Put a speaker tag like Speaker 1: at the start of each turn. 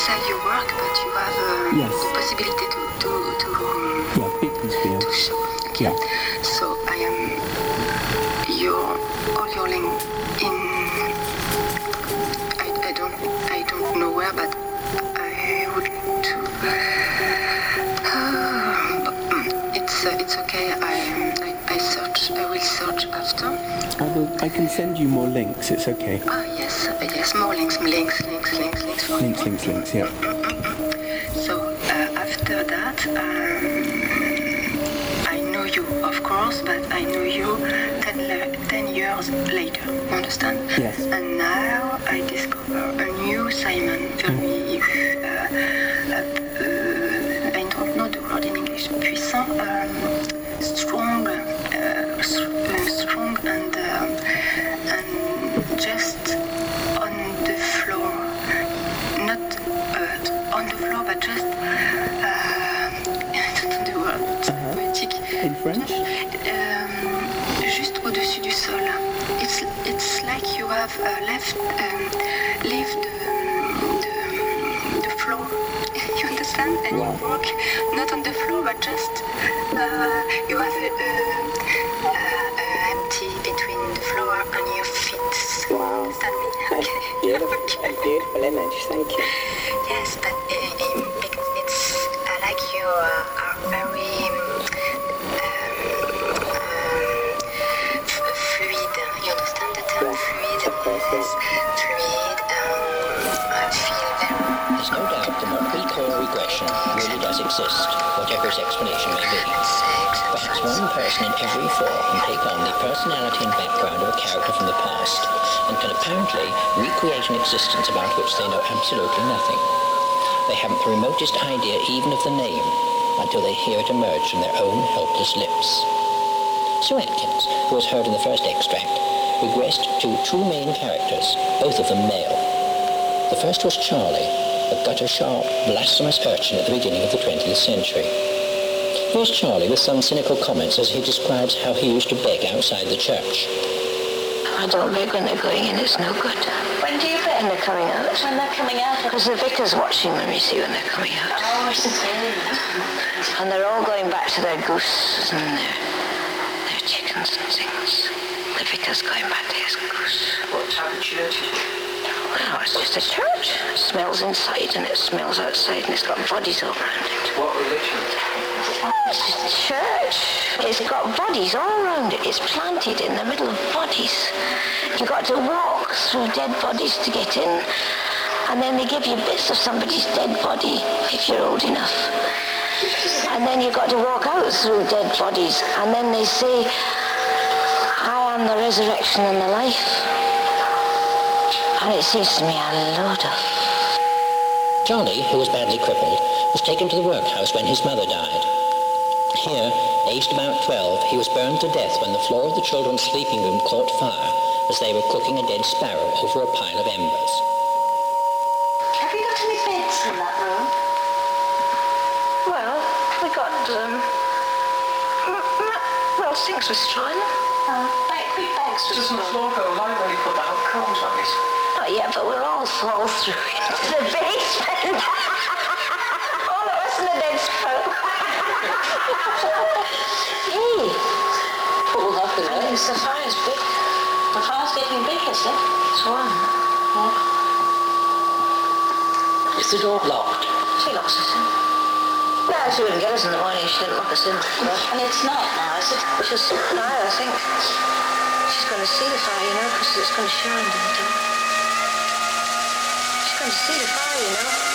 Speaker 1: sell your work, but you have
Speaker 2: Yes.
Speaker 1: the possibility
Speaker 2: Yeah, Beaconsfield.
Speaker 1: to show. Okay.
Speaker 2: Yeah.
Speaker 1: So I am all your link in. I don't know where, but I would to. It's okay. I search. I will search after.
Speaker 2: I can send you more links. It's okay.
Speaker 1: Yes, more links.
Speaker 2: Links. Yeah.
Speaker 1: So after that, I know you, of course, but I know you 10 years later. Understand?
Speaker 2: Yes.
Speaker 1: And now I discover a new Simon. Very, I don't know the word in English. Puissant, strong and just on the floor, not on the floor, but just I don't know the word. Poétique.
Speaker 2: In French?
Speaker 1: Juste au-dessus du sol. It's like you have left the floor. You understand? And
Speaker 2: Wow.
Speaker 1: you walk not on the floor, but just you have empty between the floor and your feet.
Speaker 3: Wow.
Speaker 1: Understand me? Okay.
Speaker 3: A beautiful image, thank you.
Speaker 1: Yes, but it's like you are very fluid. You understand the term
Speaker 3: Yes,
Speaker 1: fluid?
Speaker 3: of course, yes.
Speaker 1: Fluid. I feel very.
Speaker 4: There's no doubt that what we call regression really does exist, whatever its explanation may be. Perhaps one person in every four can take on the personality and background of a character from the past, and can apparently recreate an existence about which they know absolutely nothing. They haven't the remotest idea even of the name until they hear it emerge from their own helpless lips. Sir Atkins, who was heard in the first extract, regressed to two main characters, both of them male. The first was Charlie, a gutter-sharp, blasphemous urchin at the beginning of the 20th century. Here's Charlie with some cynical comments as he describes how he used to beg outside the church.
Speaker 5: I don't beg when they're going in, it's no good.
Speaker 6: When do you beg?
Speaker 5: When they're coming out.
Speaker 6: When they're coming out?
Speaker 5: Because the vicar's watching them, you see, when they're coming out.
Speaker 6: Oh, I see.
Speaker 5: And they're all going back to their goose and their chickens and things. The vicar's going back to his goose.
Speaker 7: What type of church is it?
Speaker 5: Well, it's just a church. It smells inside and it smells outside and it's got bodies all around it.
Speaker 7: What religion?
Speaker 5: It's a church. It's got bodies all around it. It's planted in the middle of bodies. You've got to walk through dead bodies to get in. And then they give you bits of somebody's dead body if you're old enough. And then you've got to walk out through dead bodies. And then they say, I am the resurrection and the life. And it seems to me a load of...
Speaker 4: Charlie, who was badly crippled, was taken to the workhouse when his mother died. Here, aged about 12, he was burned to death when the floor of the children's sleeping room caught fire as they were cooking a dead sparrow over a pile of embers.
Speaker 6: Have you got any beds in that room?
Speaker 5: Well, we got, things with straw in them.
Speaker 6: Big bags with
Speaker 7: Doesn't the floor go light when you put the hot coals on it?
Speaker 5: Not yet, but we'll all fall through into the basement. All of us in the dead sparrow. Hey,
Speaker 6: pulled up in
Speaker 5: I
Speaker 6: it.
Speaker 5: think the fire's big.
Speaker 6: The fire's getting big, is it?
Speaker 5: It's one.
Speaker 6: Is the door locked?
Speaker 5: She locks us in. No, she wouldn't get us in the morning. She didn't lock us in.
Speaker 6: And it's night now, is it?
Speaker 5: She's I think. She's going to see the fire, you know, because it's going to shine in the dark. She's going to see the fire, you know.